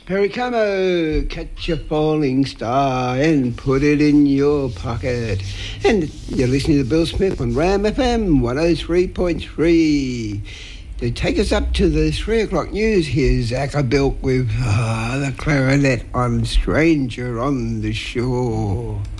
Perry Como, catch a falling star and put it in your pocket. And you're listening to Bill Smith on Ram FM 103.3. To take us up to the 3 o'clock news, here's Acker Bilk with the clarinet on Stranger on the Shore.